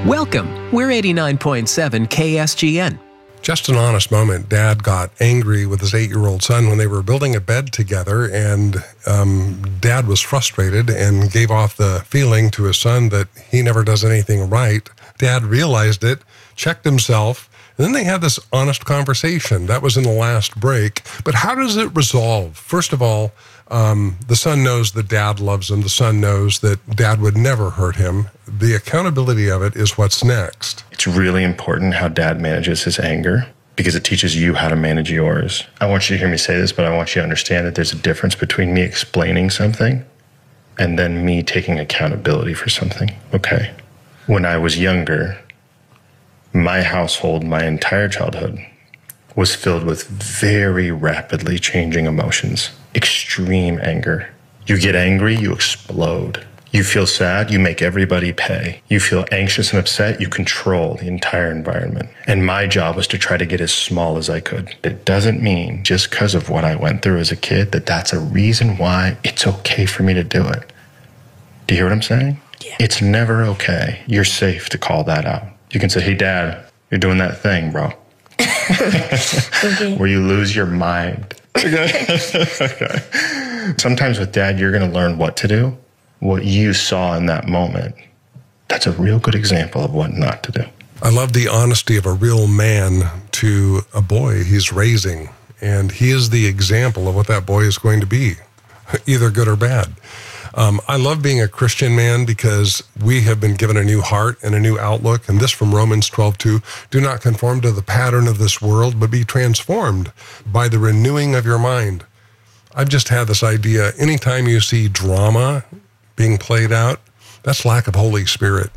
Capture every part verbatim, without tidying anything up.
Welcome. We're eighty-nine point seven K S G N. Just an honest moment. Dad got angry with his eight-year-old son when they were building a bed together, and um, Dad was frustrated and gave off the feeling to his son that he never does anything right. Dad realized it, checked himself, and then they had this honest conversation. That was in the last break. But how does it resolve? First of all, um, the son knows that Dad loves him. The son knows that Dad would never hurt him. The accountability of it is what's next. It's really important how Dad manages his anger because it teaches you how to manage yours. I want you to hear me say this, but I want you to understand that there's a difference between me explaining something and then me taking accountability for something, okay? When I was younger, my household, my entire childhood, was filled with very rapidly changing emotions. Extreme anger. You get angry, you explode. You feel sad, you make everybody pay. You feel anxious and upset, you control the entire environment. And my job was to try to get as small as I could. It doesn't mean just because of what I went through as a kid that that's a reason why it's okay for me to do it. Do you hear what I'm saying? Yeah. It's never okay. You're safe to call that out. You can say, hey, Dad, you're doing that thing, bro. Okay. Where you lose your mind. Okay. Okay. Sometimes with Dad, you're going to learn what to do, what you saw in that moment. That's a real good example of what not to do. I love the honesty of a real man to a boy he's raising, and he is the example of what that boy is going to be, either good or bad. Um, I love being a Christian man because we have been given a new heart and a new outlook. And this from Romans twelve two, do not conform to the pattern of this world, but be transformed by the renewing of your mind. I've just had this idea, anytime you see drama being played out, that's lack of Holy Spirit.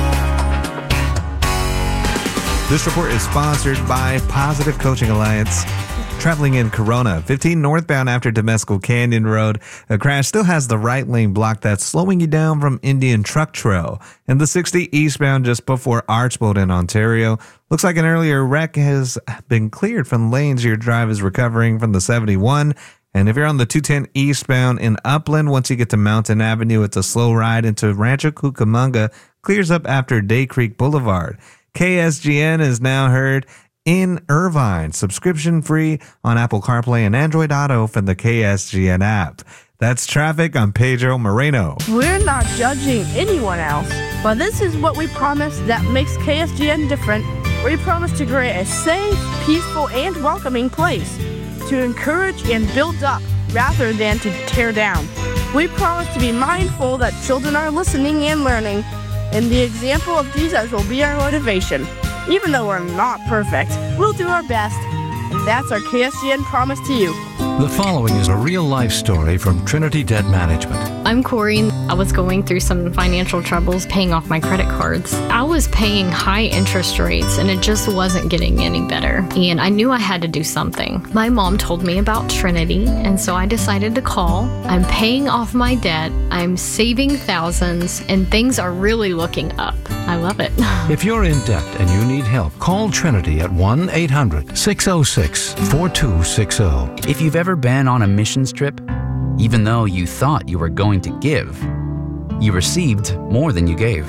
This report is sponsored by Positive Coaching Alliance. Traveling in Corona, fifteen northbound after Temescal Canyon Road, a crash still has the right lane blocked that's slowing you down from Indian Truck Trail. And the sixty eastbound just before Archbold in Ontario. Looks like an earlier wreck has been cleared from lanes. Your drive is recovering from the seventy-one. And if you're on the two ten eastbound in Upland, once you get to Mountain Avenue, it's a slow ride into Rancho Cucamonga. Clears up after Day Creek Boulevard. K S G N is now heard in Irvine, subscription free on Apple CarPlay and Android Auto from the K S G N app. That's traffic. I'm Pedro Moreno. We're not judging anyone else, but this is what we promise that makes K S G N different. We promise to create a safe, peaceful, and welcoming place to encourage and build up rather than to tear down. We promise to be mindful that children are listening and learning, and the example of Jesus will be our motivation. Even though we're not perfect, we'll do our best. And that's our K S G N promise to you. The following is a real-life story from Trinity Debt Management. I'm Corey. I was going through some financial troubles paying off my credit cards. I was paying high interest rates and it just wasn't getting any better. And I knew I had to do something. My mom told me about Trinity, and so I decided to call. I'm paying off my debt. I'm saving thousands, and things are really looking up. I love it. If you're in debt and you need help, call Trinity at one eight hundred six oh six four two six oh. If you've ever been on a missions trip, even though you thought you were going to give, you received more than you gave.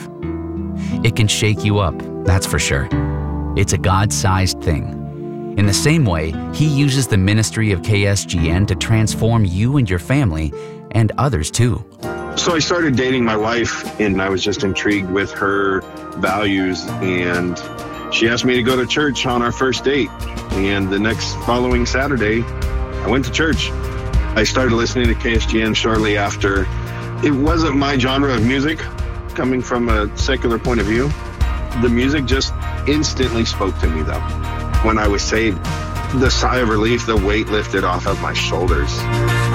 It can shake you up, that's for sure. It's a God-sized thing. In the same way, He uses the ministry of K S G N to transform you and your family and others too. So I started dating my wife, and I was just intrigued with her values, and she asked me to go to church on our first date. And the next following Saturday, I went to church. I started listening to K S G N shortly after. It wasn't my genre of music, coming from a secular point of view. The music just instantly spoke to me, though. When I was saved, the sigh of relief, the weight lifted off of my shoulders.